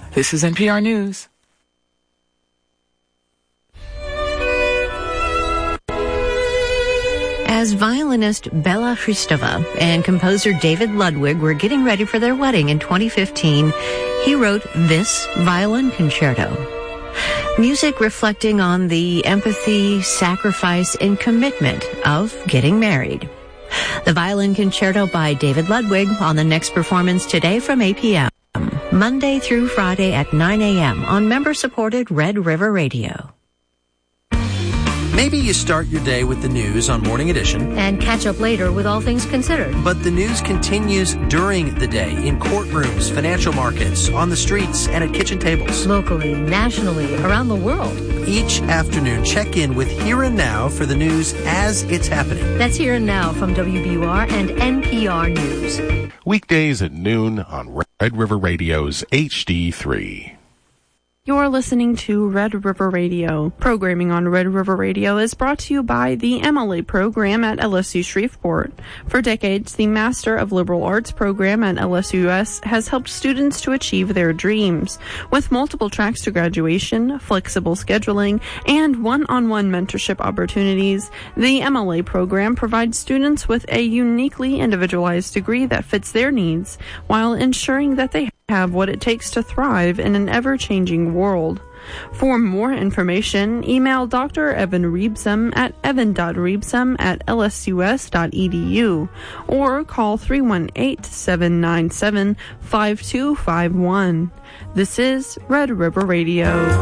This is NPR News. As violinist Bela Hristova and composer David Ludwig were getting ready for their wedding in 2015, he wrote this violin concerto. Music reflecting on the empathy, sacrifice, and commitment of getting married. The violin concerto by David Ludwig on the next performance today from 8 p.m. Monday through Friday at 9 a.m. on member-supported Red River Radio. Maybe you start your day with the news on Morning Edition. And catch up later with All Things Considered. But the news continues during the day in courtrooms, financial markets, on the streets, and at kitchen tables. Locally, nationally, around the world. Each afternoon, check in with Here and Now for the news as it's happening. That's Here and Now from WBUR and NPR News. Weekdays at noon on Red River Radio's HD3. You're listening to Red River Radio. Programming on Red River Radio is brought to you by the MLA program at LSU Shreveport. For decades, the Master of Liberal Arts program at LSUS has helped students to achieve their dreams. With multiple tracks to graduation, flexible scheduling, and one-on-one mentorship opportunities, the MLA program provides students with a uniquely individualized degree that fits their needs, while ensuring that they have what it takes to thrive in an ever-changing world. For more information, email Dr. Evan Reebsam at evan.reebsam@lsus.edu or call 318-797-5251. This is Red River Radio.